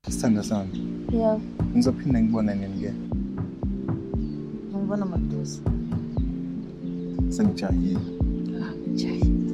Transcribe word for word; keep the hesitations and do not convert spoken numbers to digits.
Sithanda sami. Yeah. Ngizophinda ngibona nini ke? Ngibona maduze. Sengijahile. Ah, jayi.